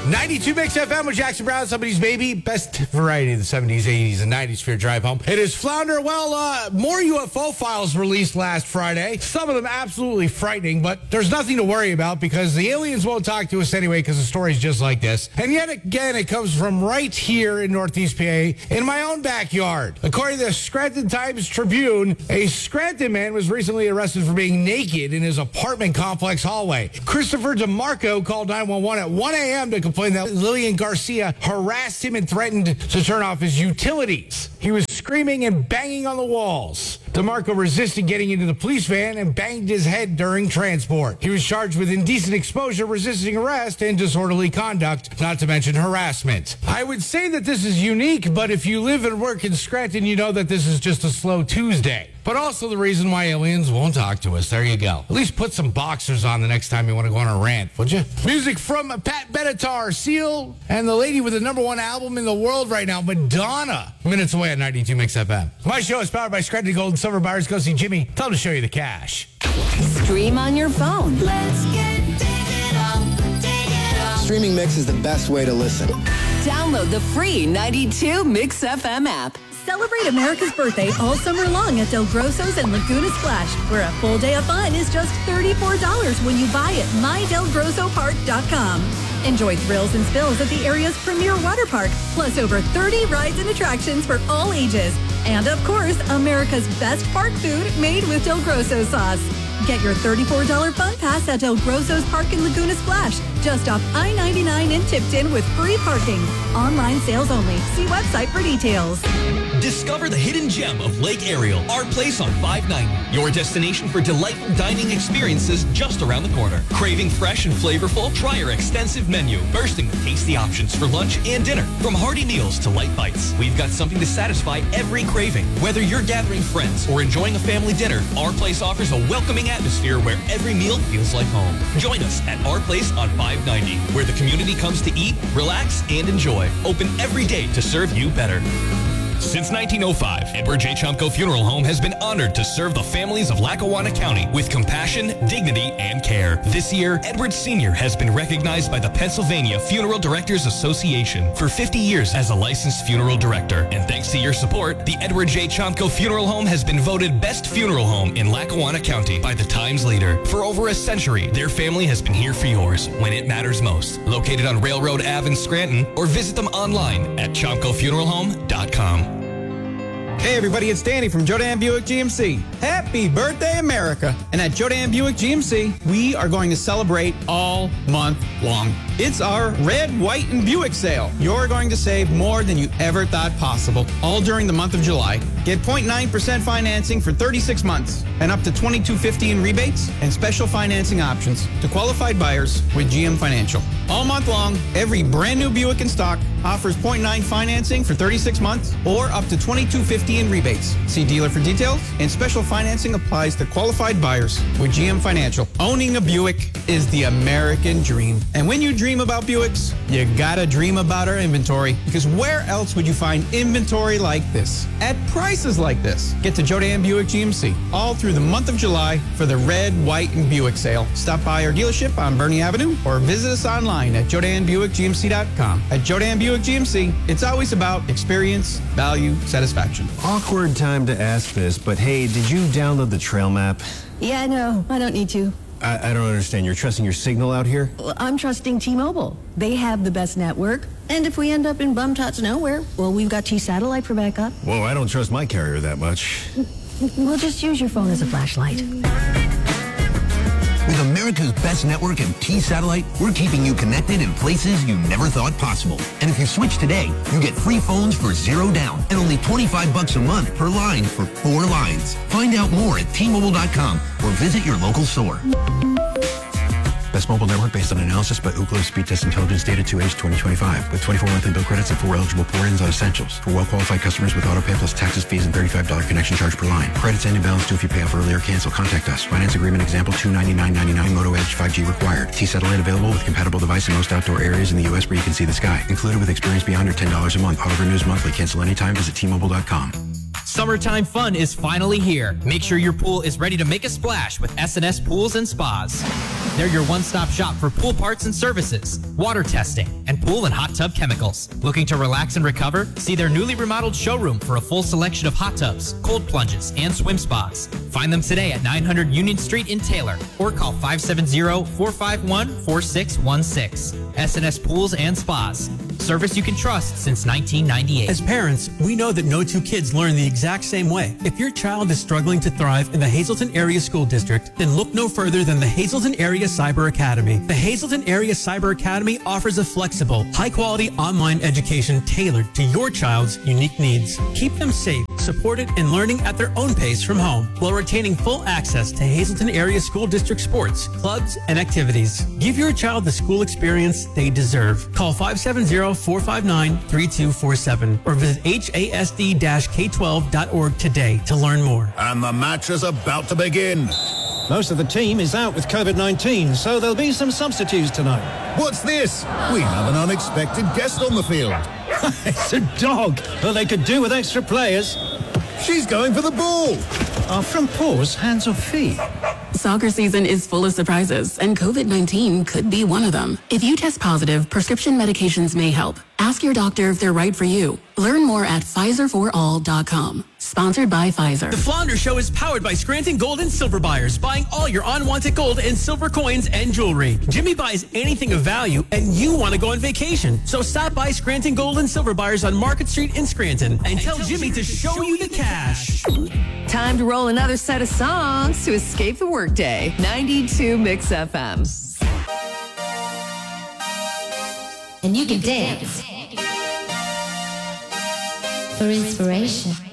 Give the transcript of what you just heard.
92 Mix FM with Jackson Brown, somebody's baby. Best variety of the 70s, 80s, and 90s for your drive home. It is Flounder. Well, more UFO files released last Friday. Some of them absolutely frightening, but there's nothing to worry about because the aliens won't talk to us anyway because the story's just like this. And yet again, it comes from right here in Northeast PA in my own backyard. According to the Scranton Times-Tribune, a Scranton man was recently arrested for being naked in his apartment complex hallway. Christopher DeMarco called 911 at 1 a.m. to complain that Lillian Garcia harassed him and threatened to turn off his utilities. He was screaming and banging on the walls. DeMarco resisted getting into the police van and banged his head during transport. He was charged with indecent exposure, resisting arrest, and disorderly conduct, not to mention harassment. I would say that this is unique, but if you live and work in Scranton, you know that this is just a slow Tuesday. But also the reason why aliens won't talk to us. There you go. At least put some boxers on the next time you want to go on a rant, would you? Music from Pat Benatar, Seal, and the lady with the #1 album in the world right now, Madonna. Minutes away at 92 Mix FM. My show is powered by Scranton Gold and Silver Buyers. Go see Jimmy. Tell him to show you the cash. Stream on your phone. Let's get digital. Streaming Mix is the best way to listen. Download the free 92 Mix FM app. Celebrate America's birthday all summer long at Del Grosso's and Laguna Splash, where a full day of fun is just $34 when you buy at mydelgrossopark.com. Enjoy thrills and spills at the area's premier water park, plus over 30 rides and attractions for all ages. And of course, America's best park food made with Del Grosso sauce. Get your $34 fun pass at Del Grosso's Park in Laguna Splash, just off I-99 in Tipton with free parking. Online sales only. See website for details. Discover the hidden gem of Lake Ariel, our place on 590. Your destination for delightful dining experiences just around the corner. Craving fresh and flavorful? Try our extensive menu, bursting with tasty options for lunch and dinner. From hearty meals to light bites, we've got something to satisfy every craving. Whether you're gathering friends or enjoying a family dinner, our place offers a welcoming atmosphere where every meal feels like home. Join us at our place on 590, where the community comes to eat, relax, and enjoy. Open every day to serve you better. Since 1905, Edward J. Chomko Funeral Home has been honored to serve the families of Lackawanna County with compassion, dignity, and care. This year, Edward Sr. has been recognized by the Pennsylvania Funeral Directors Association for 50 years as a licensed funeral director. And thanks to your support, the Edward J. Chomko Funeral Home has been voted Best Funeral Home in Lackawanna County by the Times Leader. For over a century, their family has been here for yours when it matters most. Located on Railroad Ave in Scranton, or visit them online at chomkofuneralhome.com. Hey everybody, it's Danny from Jodan Buick GMC. Happy birthday, America! And at Jodan Buick GMC, we are going to celebrate all month long. It's our Red, White, and Buick sale. You're going to save more than you ever thought possible, all during the month of July. Get 0.9% financing for 36 months and up to $22.50 in rebates and special financing options to qualified buyers with GM Financial. All month long, every brand new Buick in stock offers 0.9 financing for 36 months or up to $22.50 in rebates. See dealer for details, and special financing applies to qualified buyers with GM Financial. Owning a Buick is the American dream. And when you dream about Buicks, you gotta dream about our inventory, because where else would you find inventory like this at prices like this? Get to Jodan Buick GMC all through the month of July for the Red, White, and Buick sale. Stop by our dealership on Bernie Avenue or visit us online at JodanBuickGMC.com. At Jodan Buick GMC, it's always about experience, value, satisfaction. Awkward time to ask this, but hey, did you download the trail map? Yeah, no, I don't need to. I don't understand. You're trusting your signal out here? Well, I'm trusting T-Mobile. They have the best network. And if we end up in bumtots nowhere, well, we've got T-Satellite for backup. Whoa, I don't trust my carrier that much. Well, just use your phone as a flashlight. With America's best network and T-Satellite, we're keeping you connected in places you never thought possible. And if you switch today, you get free phones for $0 down and only $25 a month per line for 4 lines. Find out more at T-Mobile.com or visit your local store. Best mobile network based on analysis by Ookla Speed Test Intelligence Data 2H 2025 with 24 monthly bill credits and 4 eligible port-ins on Essentials. For well-qualified customers with auto pay plus taxes, fees, and $35 connection charge per line. Credits and balance due if you pay off early or cancel. Contact us. Finance agreement example $299.99. Moto Edge 5G required. T-Satellite available with compatible device in most outdoor areas in the U.S. where you can see the sky. Included with experience beyond or $10 a month. Auto renews monthly. Cancel anytime. Visit T-Mobile.com. Summertime fun is finally here. Make sure your pool is ready to make a splash with S&S Pools and Spas. They're your one-stop shop for pool parts and services, water testing, and pool and hot tub chemicals. Looking to relax and recover? See their newly remodeled showroom for a full selection of hot tubs, cold plunges, and swim spas. Find them today at 900 Union Street in Taylor or call 570-451-4616. S&S Pools and Spas. Service you can trust since 1998. As parents, we know that no two kids learn the exact same way. If your child is struggling to thrive in the Hazleton Area School District, then look no further than the Hazleton Area Cyber Academy. The Hazleton Area Cyber Academy offers a flexible, high-quality online education tailored to your child's unique needs. Keep them safe, supported, and learning at their own pace from home, while retaining full access to Hazleton Area School District sports, clubs, and activities. Give your child the school experience they deserve. Call 570-459-3247 or visit hasd-k12.org today to learn more. And the match is about to begin. Most of the team is out with COVID-19, so there'll be some substitutes tonight. What's this? We have an unexpected guest on the field. It's a dog. Well, they could do with extra players. She's going for the ball. Are front paws hands or feet? Soccer season is full of surprises, and COVID-19 could be one of them. If you test positive, prescription medications may help. Ask your doctor if they're right for you. Learn more at PfizerForAll.com. Sponsored by Pfizer. The Flounder Show is powered by Scranton Gold and Silver Buyers, buying all your unwanted gold and silver coins and jewelry. Jimmy buys anything of value, and you want to go on vacation. So stop by Scranton Gold and Silver Buyers on Market Street in Scranton and tell Jimmy to show you the cash. Time to roll another set of songs to escape the workday. 92 Mix FM. And you can dance for inspiration.